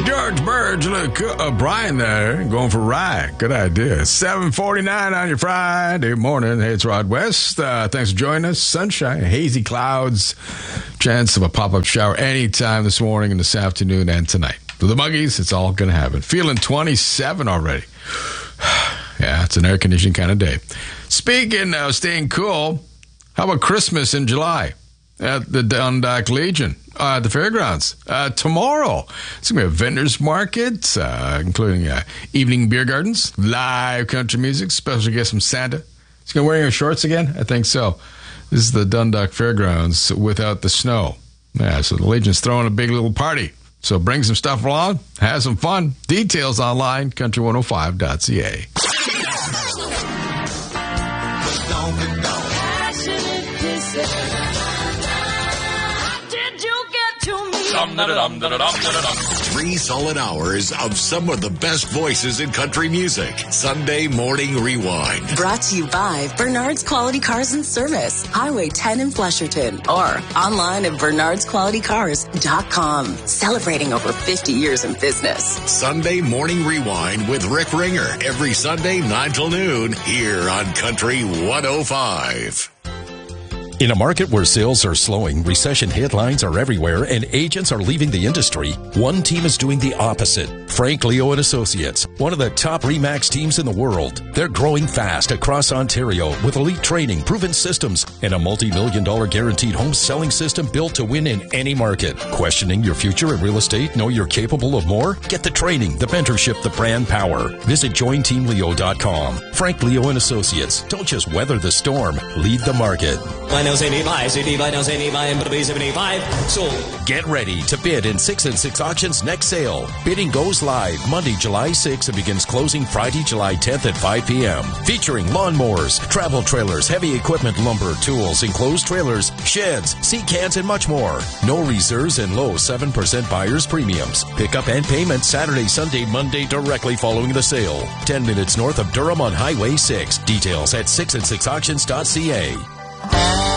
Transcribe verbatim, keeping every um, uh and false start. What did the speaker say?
George Burge, look, uh, Brian there, going for rye. Good idea. seven forty-nine on your Friday morning. Hey, it's Rod West. Uh, thanks for joining us. Sunshine, hazy clouds, chance of a pop-up shower anytime this morning and this afternoon and tonight. For the Muggies, it's all going to happen. Feeling twenty-seven already. Yeah, it's an air-conditioned kind of day. Speaking of staying cool, how about Christmas in July at the Dundalk Legion? Uh, at the fairgrounds. Uh, tomorrow, it's going to be a vendor's market, uh, including uh, evening beer gardens, live country music, special guest from Santa. He's going to wear your shorts again? I think so. This is the Dundalk Fairgrounds without the snow. Yeah, so the Legion's throwing a big little party. So bring some stuff along, have some fun. Details online, country one oh five dot c a. Three solid hours of some of the best voices in country music. Sunday Morning Rewind. Brought to you by Bernard's Quality Cars and Service, Highway ten in Flesherton, or online at bernards quality cars dot com. Celebrating over fifty years in business. Sunday Morning Rewind with Rick Ringer. Every Sunday, nine till noon, here on Country one oh five. In a market where sales are slowing, recession headlines are everywhere, and agents are leaving the industry, one team is doing the opposite. Frank Leo and Associates, one of the top RE/MAX teams in the world. They're growing fast across Ontario with elite training, proven systems, and a multi-million dollar guaranteed home selling system built to win in any market. Questioning your future in real estate? Know you're capable of more? Get the training, the mentorship, the brand power. Visit join team leo dot com. Frank Leo and Associates. Don't just weather the storm, lead the market. Get ready to bid in six and six Auctions next sale. Bidding goes live Monday, July sixth and begins closing Friday, July tenth at five p.m. Featuring lawnmowers, travel trailers, heavy equipment, lumber, tools, enclosed trailers, sheds, sea cans, and much more. No reserves and low seven percent buyer's premiums. Pickup and payment Saturday, Sunday, Monday directly following the sale. ten minutes north of Durham on Highway six. Details at six and six auctions dot c a.